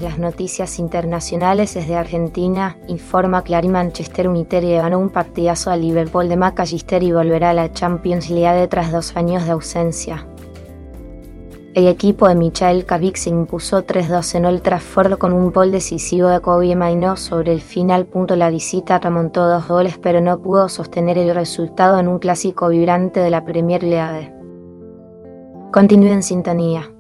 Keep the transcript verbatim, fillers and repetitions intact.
las noticias internacionales desde Argentina, informa Clarín. Manchester United le ganó un partidazo al Liverpool de McAllister y volverá a la Champions League tras dos años de ausencia. El equipo de Michael Carrick se impuso tres dos en Old Trafford con un gol decisivo de Kobbie Mainoo sobre el final. La visita remontó dos goles pero no pudo sostener el resultado en un clásico vibrante de la Premier League. Continúe en sintonía.